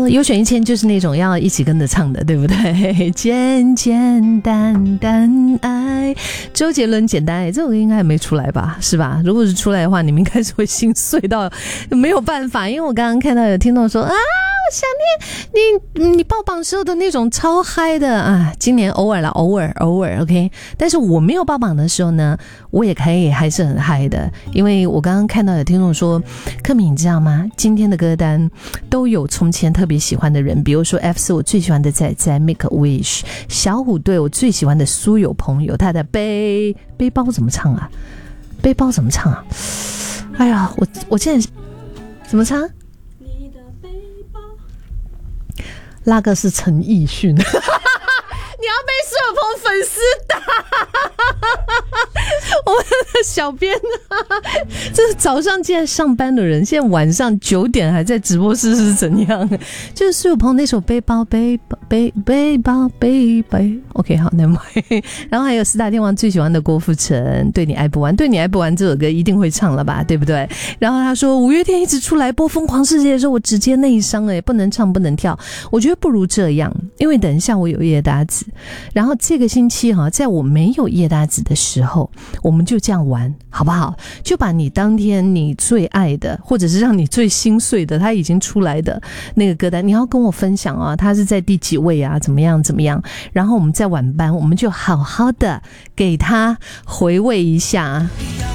优选1000就是那种要一起跟着唱的，对不对？简简单单爱，周杰伦简单爱，这首歌应该还没出来吧，是吧？如果是出来的话，你们应该是会心碎到没有办法，因为我刚刚看到有听众说啊，我想念你爆榜时候的那种超嗨的啊！今年偶尔啦，偶尔 OK。但是我没有爆榜的时候呢，我也可以还是很嗨的，因为我刚刚看到有听众说，克敏你知道吗？今天的歌单都有从前特别喜欢的人，比如说 F4 我最喜欢的在 Make a Wish， 小虎队我最喜欢的苏有朋有他的背包怎么唱啊？背包怎么唱啊？哎呀，我现在怎么唱？那个是陈奕迅。你要被苏有朋粉丝打。我们的小编这是早上竟然上班的人，现在晚上9点还在直播室是怎样？就是苏有朋那首背包 OK 好 never mind。 然后还有4大天王最喜欢的郭富城对你爱不完，对你爱不完这首歌一定会唱了吧，对不对？然后他说五月天一直出来播疯狂世界的时候，我直接内伤不能唱不能跳。我觉得不如这样，因为等一下我有叶搭子，然后这个星期在我没有叶搭子的时候，我们就这样玩好不好？就把你当天你最爱的，或者是让你最心碎的，他已经出来的那个歌单，你要跟我分享啊，他是在第几位啊，怎么样，然后我们在晚班我们就好好的给他回味一下。